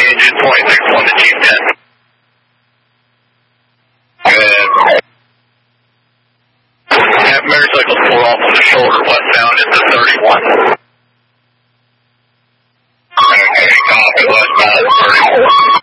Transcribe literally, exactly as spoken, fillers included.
engine twenty-six one to Chief ten. Good. Have motorcycles pull off on the shoulder westbound into thirty-one. Okay, copy, westbound thirty-one.